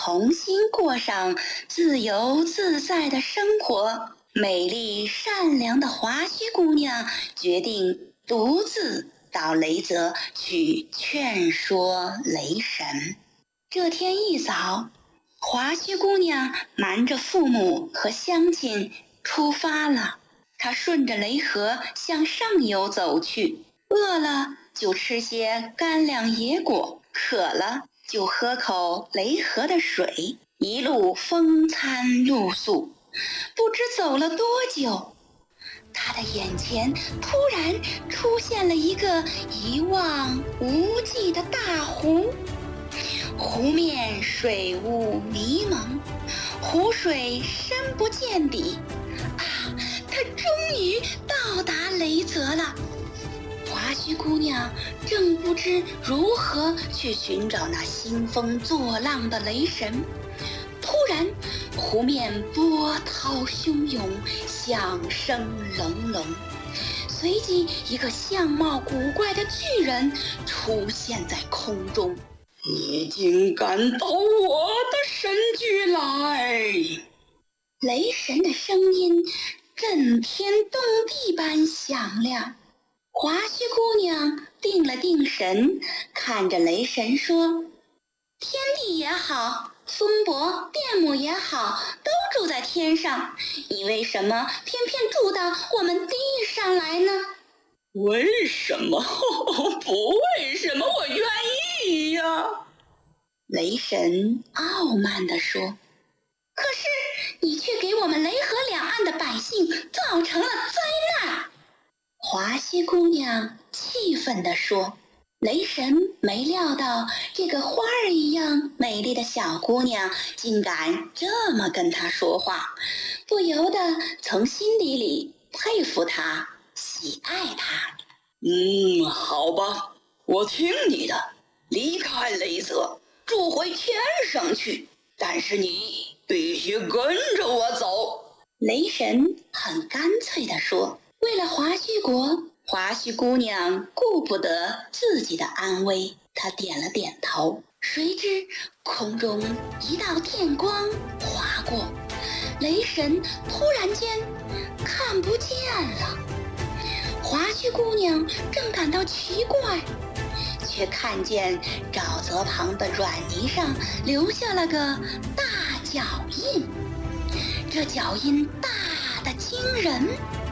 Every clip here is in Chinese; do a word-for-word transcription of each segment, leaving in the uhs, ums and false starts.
重新过上自由自在的生活。美丽善良的华胥姑娘决定独自到雷泽去劝说雷神。这天一早，华胥姑娘瞒着父母和乡亲出发了。她顺着雷河向上游走去，饿了就吃些干粮野果，渴了就喝口雷河的水，一路风餐露宿。不知走了多久，他的眼前突然出现了一个一望无际的大湖，湖面水雾迷蒙，湖水深不见底。啊，他终于到达雷泽了。华胥姑娘正不知如何去寻找那兴风作浪的雷神，突然湖面波涛汹涌，响声隆隆，随即一个相貌古怪的巨人出现在空中。 你竟敢到我的神居来！ 雷神的声音震天动地般响亮。华胥姑娘定了定神，看着雷神说：天地也好，风伯、电母也好，都住在天上，你为什么偏偏住到我们地上来呢？ 为什么？不为什么，我愿意呀！ 雷神傲慢地说。可是你却给我们雷河两岸的百姓造成了灾难。华胥姑娘气愤地说。雷神没料到这个花儿一样美丽的小姑娘竟敢这么跟她说话，不由得从心底里佩服她，喜爱她。 嗯，好吧，我听你的，离开雷泽，住回天上去，但是你必须跟着我走。 雷神很干脆地说。为了华胥国，华胥姑娘顾不得自己的安危，她点了点头。谁知空中一道电光划过，雷神突然间看不见了。华胥姑娘正感到奇怪，却看见沼泽旁的软泥上留下了个大脚印，这脚印大得惊人。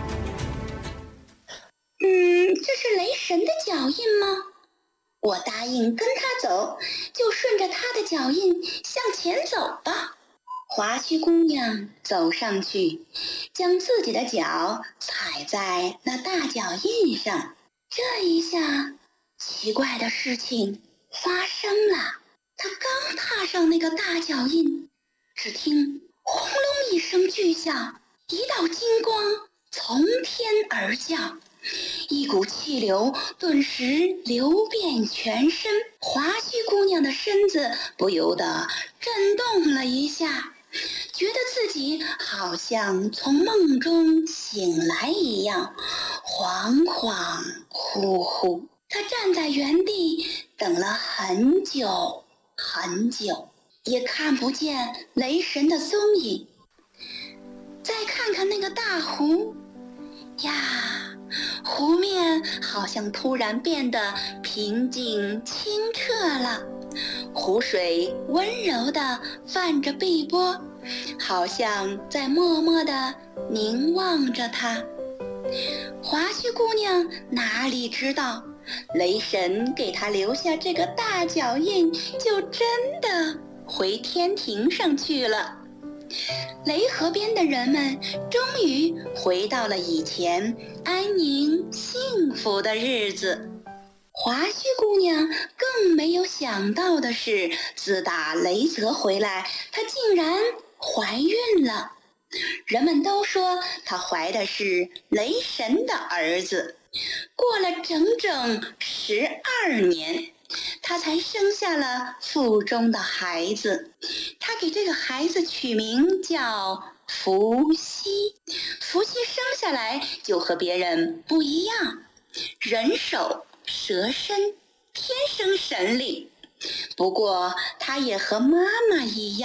嗯，这是雷神的脚印吗？我答应跟他走，就顺着他的脚印向前走吧。华胥姑娘走上去，将自己的脚踩在那大脚印上。这一下，奇怪的事情发生了。她刚踏上那个大脚印，只听轰隆一声巨响，一道金光从天而降。一股气流顿时流遍全身，华胥姑娘的身子不由得震动了一下，觉得自己好像从梦中醒来一样，恍恍惚惚。她站在原地等了很久很久，也看不见雷神的踪影。再看看那个大湖呀，湖面好像突然变得平静清澈了，湖水温柔地泛着碧波，好像在默默地凝望着她。华胥姑娘哪里知道，雷神给她留下这个大脚印，就真的回天庭上去了。雷河边的人们终于回到了以前安宁幸福的日子。华胥姑娘更没有想到的是，自打雷泽回来，她竟然怀孕了。人们都说她怀的是雷神的儿子。过了整整十二年，她才生下了腹中的孩子。她给这个孩子取名叫伏羲。伏羲生下来就和别人不一样，人手蛇身，天生神力。不过他也和妈妈一样。